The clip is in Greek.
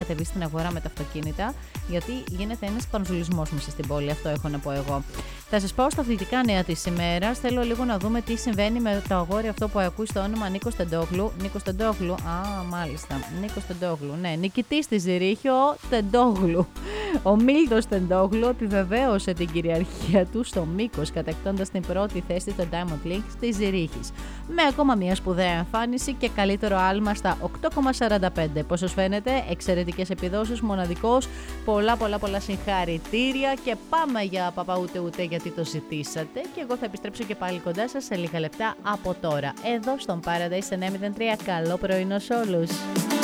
κατεβεί στην αγορά με τα αυτοκίνητα, γιατί γίνεται ένας πανζουλισμός μέσα στην πόλη. Αυτό έχω να πω εγώ. Θα σας πάω στα αθλητικά νέα της ημέρας. Θέλω λίγο να δούμε τι συμβαίνει με το αγόρι αυτό που ακούει στο όνομα Νίκος Τεντόγλου. Νίκος Τεντόγλου, μάλιστα. Νίκος Τεντόγλου, ναι, νικητής στη Ζηρίχη, ο Τεντόγλου. Ο Μίλτος Τεντόγλου επιβεβαίωσε την κυριαρχία του στο μήκος, κατακτώντας την πρώτη θέση στο Diamond League της Ζηρίχης. Με ακόμα μια σπουδαία εμφάνιση και καλύτερο άλμα στα 8,45. Πώς σας φαίνεται, εξαιρετικές επιδόσεις, μοναδικός, πολλά συγχαρητήρια και πάμε για παπαούτε γιατί το ζητήσατε και εγώ θα επιστρέψω και πάλι κοντά σας σε λίγα λεπτά από τώρα. Εδώ στον Paradise 903, καλό πρωινό σε όλους.